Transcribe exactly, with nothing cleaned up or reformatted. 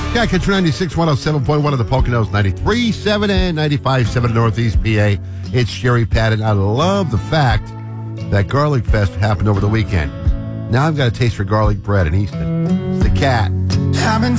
Yeah, Catch ninety-six, one oh seven point one of the Poconos, ninety-three point seven and ninety-five point seven in Northeast P A. It's Sherry Patton. I love the fact that Garlic Fest happened over the weekend. Now I've got a taste for garlic bread in Easton. It's the cat. I've been